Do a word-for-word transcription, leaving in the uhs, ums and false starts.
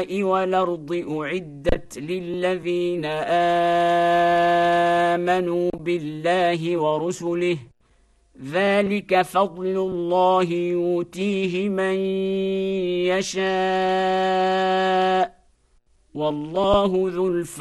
السماء والأرض أعدت للذين آمنوا بالله ورسله ذلك فضل الله يؤتيه من يشاء والله ذو الفضل